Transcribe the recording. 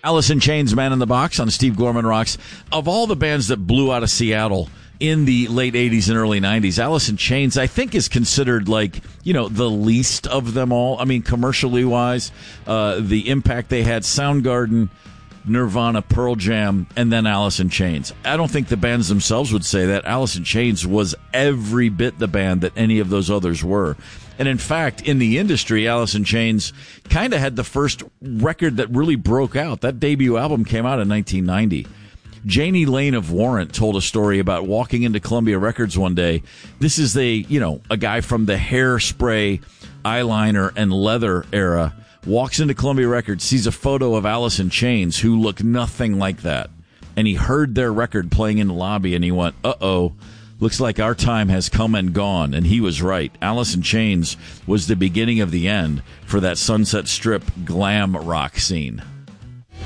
Alice in Chains, Man in the Box on Steve Gorman Rocks. Of all the bands that blew out of Seattle in the late 80s and early 90s, Alice in Chains, I think, is considered the least of them all. I mean, commercially wise, the impact they had, Soundgarden, Nirvana, Pearl Jam, and then Alice in Chains. I don't think the bands themselves would say that. Alice in Chains was every bit the band that any of those others were. And in fact, in the industry, Alice in Chains kind of had the first record that really broke out. That debut album came out in 1990. Janie Lane of Warrant told a story about walking into Columbia Records one day. This is a guy from the hairspray, eyeliner, and leather era. Walks into Columbia Records, sees a photo of Alice in Chains, who look nothing like that. And he heard their record playing in the lobby, and he went, uh-oh, looks like our time has come and gone. And he was right. Alice in Chains was the beginning of the end for that Sunset Strip glam rock scene.